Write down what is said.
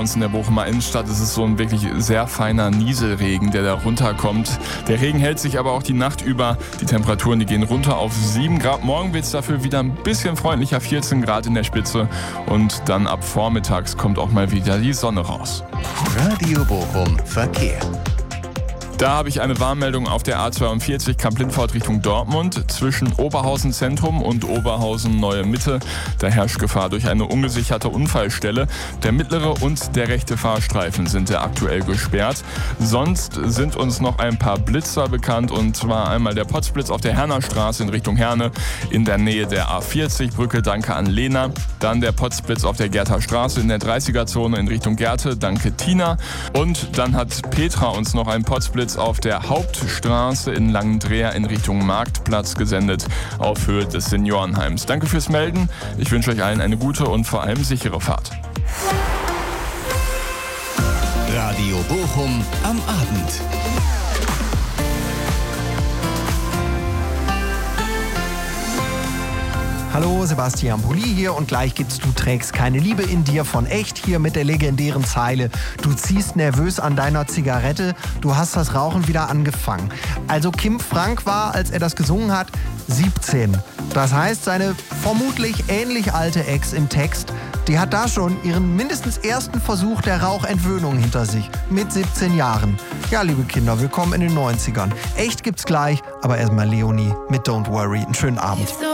uns in der Bochumer Innenstadt ist es so ein wirklich sehr feiner Nieselregen, der da runterkommt. Der Regen hält sich aber auch die Nacht über. Die Temperaturen, die gehen runter auf 7 Grad. Morgen wird es dafür wieder ein bisschen freundlicher, 14 Grad in der Spitze. Und dann ab vormittags kommt auch mal wieder die Sonne raus. Radio Bochum Verkehr. Da habe ich eine Warnmeldung auf der A42 Kamp-Lindfort Richtung Dortmund. Zwischen Oberhausen Zentrum und Oberhausen Neue Mitte. Da herrscht Gefahr durch eine ungesicherte Unfallstelle. Der mittlere und der rechte Fahrstreifen sind ja aktuell gesperrt. Sonst sind uns noch ein paar Blitzer bekannt. Und zwar einmal der Potzblitz auf der Herner Straße in Richtung Herne in der Nähe der A40-Brücke. Danke an Lena. Dann der Potzblitz auf der Gerther Straße in der 30er-Zone in Richtung Gerte. Danke Tina. Und dann hat Petra uns noch einen Potzblitz auf der Hauptstraße in Langendreher in Richtung Marktplatz gesendet auf Höhe des Seniorenheims. Danke fürs Melden. Ich wünsche euch allen eine gute und vor allem sichere Fahrt. Radio Bochum am Abend. Hallo, Sebastian Pulli hier und gleich gibt's Du trägst keine Liebe in dir von Echt hier mit der legendären Zeile. Du ziehst nervös an deiner Zigarette, du hast das Rauchen wieder angefangen. Also Kim Frank war, als er das gesungen hat, 17. Das heißt, seine vermutlich ähnlich alte Ex im Text, die hat da schon ihren mindestens ersten Versuch der Rauchentwöhnung hinter sich. Mit 17 Jahren. Ja, liebe Kinder, willkommen in den 90ern. Echt gibt's gleich, aber erstmal Leonie mit Don't Worry. Einen schönen Abend.